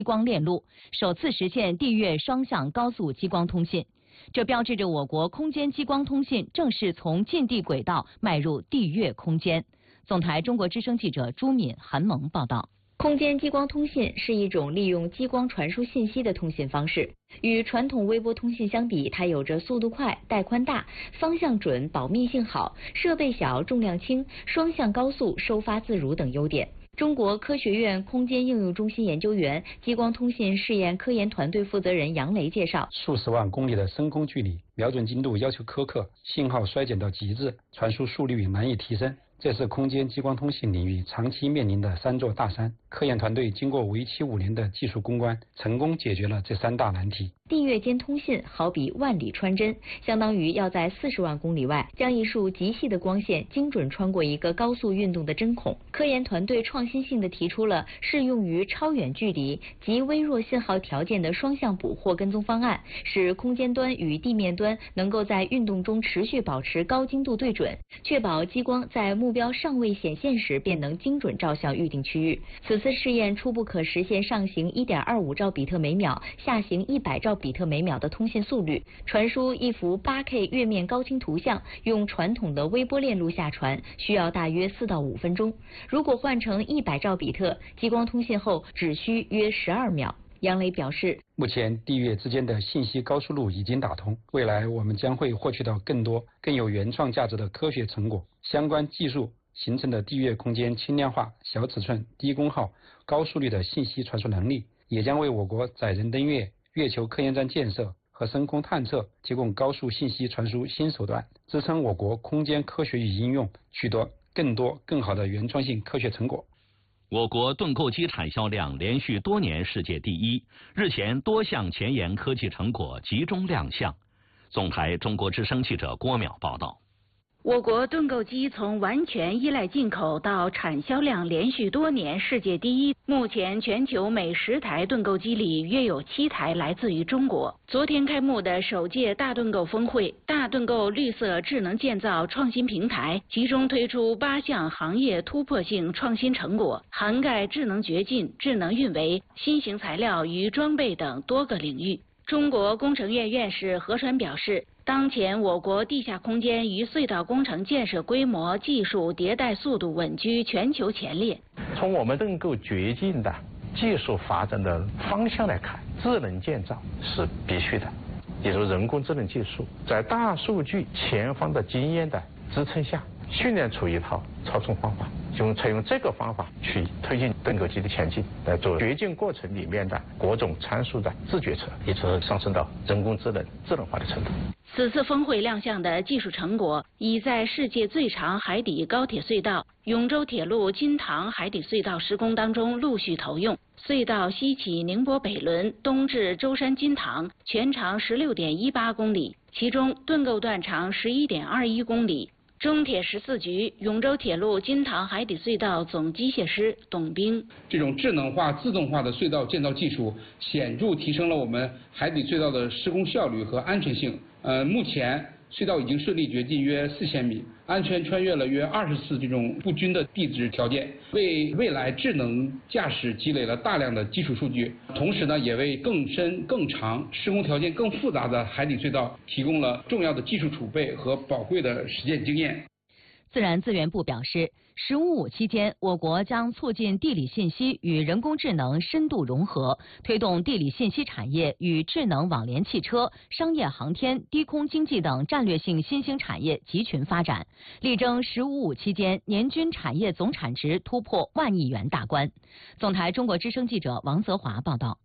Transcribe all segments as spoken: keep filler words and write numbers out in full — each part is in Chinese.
光链路，首次实现地月双向高速激光通信。这标志着我国空间激光通信正式从近地轨道迈入地月空间。总台中国之声记者朱敏、韩萌报道。 空间激光通信是一种利用激光传输信息的通信方式。与传统微波通信相比，它有着速度快、带宽大、方向准、保密性好、设备小、重量轻、双向高速、收发自如等优点。中国科学院空间应用中心研究员、激光通信试验科研团队负责人杨雷介绍： 数十万公里的升空距离，瞄准精度要求苛刻，信号衰减到极致，传输速率难以提升。这是空间激光通信领域长期面临的三座大山。科研团队经过为期五年的技术攻关，成功解决了这三大难题。 地月间通信好比万里穿针，相当于要在四十万公里外将一束极细的光线精准穿过一个高速运动的针孔。科研团队创新性地提出了适用于超远距离及微弱信号条件的双向捕获跟踪方案，使空间端与地面端能够在运动中持续保持高精度对准，确保激光在目标尚未显现时便能精准照向预定区域。此次试验初步可实现上行 一点二五兆比特每秒、下行一百兆比特每秒的通信速率，传输一幅 八K 月面高清图像，用传统的微波链路下传需要大约四到五分钟。如果换成一百兆比特，激光通信后只需约十二秒。杨雷表示， 目前地月之间的信息高速路已经打通，未来我们将会获取到更多更有原创价值的科学成果。相关技术形成的地月空间轻量化、小尺寸、低功耗、高速率的信息传输能力，也将为我国载人登月、月球科研站建设和深空探测提供高速信息传输新手段，支撑我国空间科学与应用取得更多更好的原创性科学成果。 我国盾构机产销量连续多年世界第一，日前多项前沿科技成果集中亮相。总台中国之声记者郭淼报道。 我国盾构机从完全依赖进口到产销量连续多年世界第一，目前全球每十台盾构机里约有七台来自于中国。昨天开幕的首届大盾构峰会，大盾构绿色智能建造创新平台集中推出八项行业突破性创新成果，涵盖智能掘进、智能运维、新型材料与装备等多个领域。中国工程院院士何川表示，当前我国地下空间与隧道工程建设规模、技术迭代速度稳居全球前列。 从我们盾构掘进的技术发展的方向来看，智能建造是必须的，也就是人工智能技术在大数据前方的经验的支撑下，训练出一套操纵方法，就采用这个方法去推进盾构机的前进，来做掘进过程里面的各种参数的自决策，一直上升到人工智能智能化的程度。 此次峰会亮相的技术成果，已在世界最长海底高铁隧道永州铁路金塘海底隧道施工当中陆续投用。隧道西起宁波北仑，东至舟山金塘，全长 十六点一八公里，其中盾构段长 十一点二一公里。中铁十四局永州铁路金塘海底隧道总机械师董兵， 这种智能化、自动化的隧道建造技术，显著提升了我们海底隧道的施工效率和安全性。呃，目前隧道已经顺利掘进约四千米，安全穿越了约二十次这种不均的地质条件，为未来智能驾驶积累了大量的基础数据。同时呢，也为更深、更长、施工条件更复杂的海底隧道提供了重要的技术储备和宝贵的实践经验。 自然资源部表示，十五五期间，我国将促进地理信息与人工智能深度融合，推动地理信息产业与智能网联汽车、商业航天、低空经济等战略性新兴产业集群发展，力争十五五期间年均产业总产值突破万亿元大关。总台中国之声记者王泽华报道。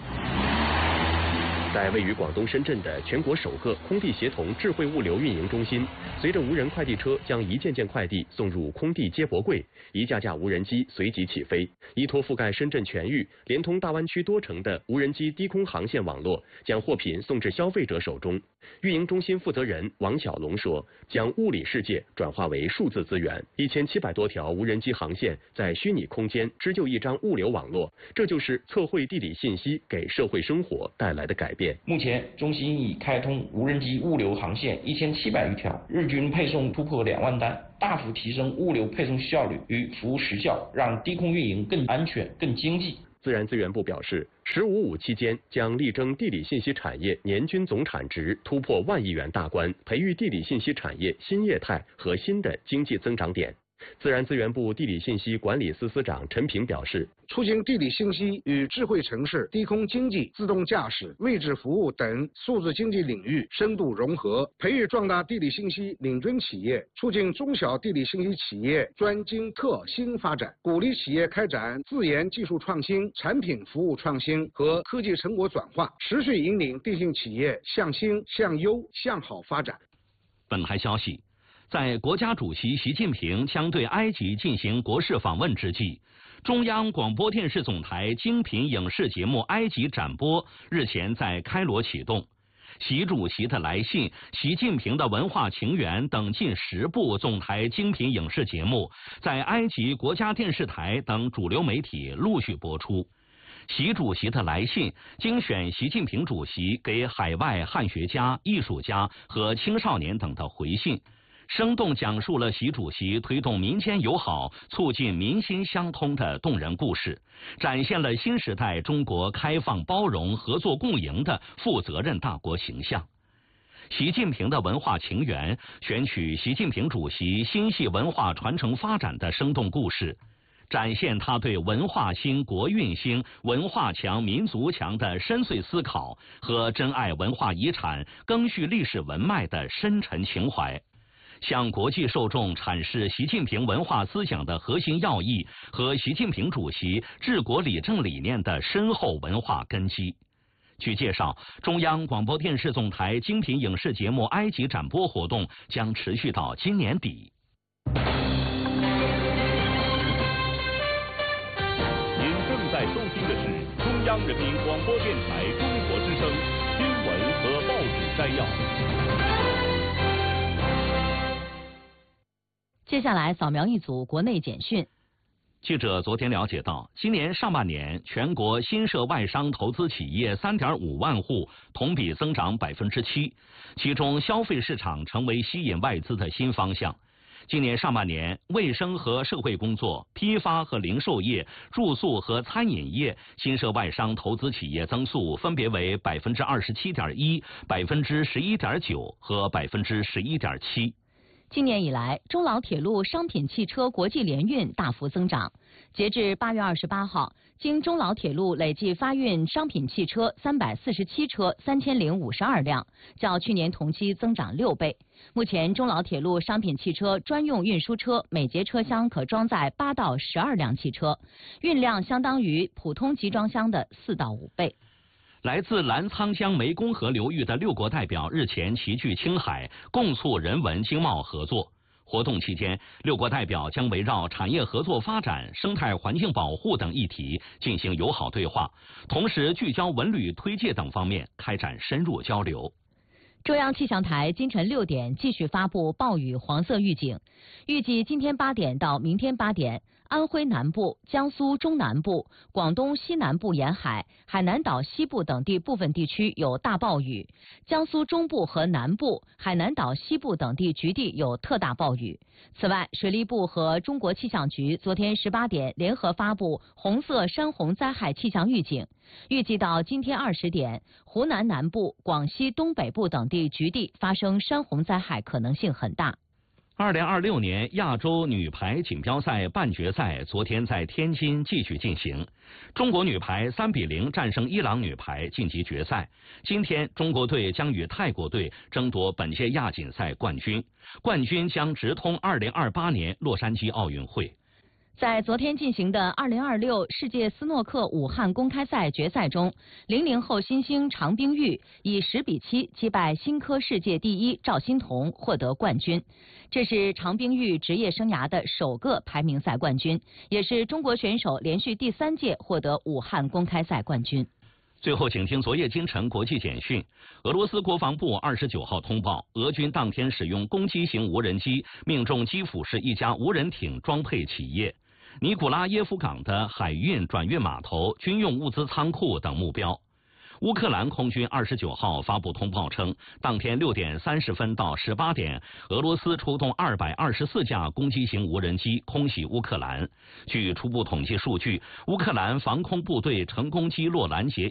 在位于广东深圳的全国首个空地协同智慧物流运营中心，随着无人快递车将一件件快递送入空地接驳柜，一架架无人机随即起飞。依托覆盖深圳全域、连通大湾区多城的无人机低空航线网络，将货品送至消费者手中。运营中心负责人王小龙说，将物理世界转化为数字资源，一千七百多条无人机航线在虚拟空间织就一张物流网络，这就是测绘地理信息给社会生活带来的改变。 目前，中心已开通无人机物流航线一千七百余条，日均配送突破两万单，大幅提升物流配送效率与服务时效，让低空运营更安全、更经济。 自然资源部表示，十五五期间将力争地理信息产业年均总产值突破万亿元大关，培育地理信息产业新业态和新的经济增长点。自然资源部地理信息管理司司长陈平表示， 促进地理信息与智慧城市、低空经济、自动驾驶、位置服务等数字经济领域深度融合，培育壮大地理信息领军企业，促进中小地理信息企业专精特新发展，鼓励企业开展自研技术创新、产品服务创新和科技成果转化，持续引领地信企业向新、向优、向好发展。 本台消息，在国家主席习近平将对埃及进行国事访问之际，中央广播电视总台精品影视节目《埃及展播》日前在开罗启动。习主席的来信、习近平的文化情缘等近十部总台精品影视节目，在埃及国家电视台等主流媒体陆续播出。习主席的来信精选习近平主席给海外汉学家、艺术家和青少年等的回信，生动讲述了习主席推动民间友好、促进民心相通的动人故事，展现了新时代中国开放包容、合作共赢的负责任大国形象。习近平的文化情缘选取习近平主席心系文化传承发展的生动故事，展现他对文化兴、国运兴、文化强、民族强的深邃思考和珍爱文化遗产、赓续历史文脉的深沉情怀，向国际受众阐释习近平文化思想的核心要义和习近平主席治国理政理念的深厚文化根基。据介绍，中央广播电视总台精品影视节目《埃及展播》活动将持续到今年底。 您正在收听的是中央人民广播电台中国之声新闻和报纸摘要。 接下来扫描一组国内简讯。 记者昨天了解到，今年上半年全国新设外商投资企业 三点五万户，同比增长 百分之七， 其中消费市场成为吸引外资的新方向。今年上半年，卫生和社会工作、批发和零售业、住宿和餐饮业新设外商投资企业增速分别为 百分之二十七点一、百分之十一点九 和 百分之十一点七。 今年以来，中老铁路商品汽车国际联运大幅增长。截至八月二十八号，经中老铁路累计发运商品汽车三百四十七车，三千零五十二辆，较去年同期增长六倍。目前，中老铁路商品汽车专用运输车每节车厢可装载八到十二辆汽车，运量相当于普通集装箱的四到五倍。 来自澜沧江湄公河流域的六国代表日前齐聚青海，共促人文经贸合作。活动期间，六国代表将围绕产业合作发展、生态环境保护等议题进行友好对话，同时聚焦文旅推介等方面开展深入交流。 中央气象台今晨六点继续发布暴雨黄色预警，预计今天八点到明天八点，安徽南部、江苏中南部、广东西南部沿海、海南岛西部等地部分地区有大暴雨，江苏中部和南部、海南岛西部等地局地有特大暴雨。此外，水利部和中国气象局昨天十八点联合发布红色山洪灾害气象预警，预计到今天二十点，湖南南部、广西东北部等地局地发生山洪灾害可能性很大。 二零二六年亚洲女排锦标赛半决赛昨天在天津继续进行，中国女排三比零战胜伊朗女排晋级决赛。今天中国队将与泰国队争夺本届亚锦赛冠军，冠军将直通二零二八年洛杉矶奥运会。 在昨天进行的二零二六世界斯诺克武汉公开赛决赛中，零零后新星常冰玉以十比七击败新科世界第一赵欣彤，获得冠军。这是常冰玉职业生涯的首个排名赛冠军，也是中国选手连续第三届获得武汉公开赛冠军。 最后，请听昨夜今晨国际简讯。俄罗斯国防部二十九号通报，俄军当天使用攻击型无人机命中基辅市一家无人艇装配企业尼古拉耶夫港的海运转运码头、军用物资仓库等目标。 乌克兰空军二十九号发布通报称，当天六点三十分到十八点，俄罗斯出动二百二十四架攻击型无人机空袭乌克兰。据初步统计数据，乌克兰防空部队成功击落拦截